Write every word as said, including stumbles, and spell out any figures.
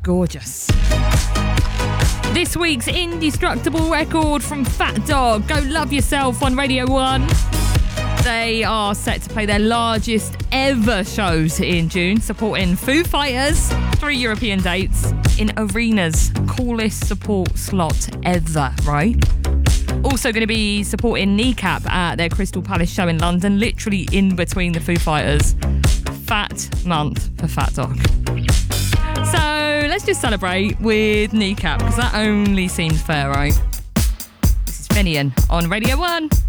gorgeous. This week's indestructible record from Fat Dog, Go Love Yourself on Radio one. They are set to play their largest ever shows in June, supporting Foo Fighters, three European dates in arenas. Coolest support slot ever, right? Also going to be supporting Kneecap at their Crystal Palace show in London, literally in between the Foo Fighters. Fat month for Fat Dog. So let's just celebrate with Kneecap, because that only seems fair, right? This is Finian on Radio one.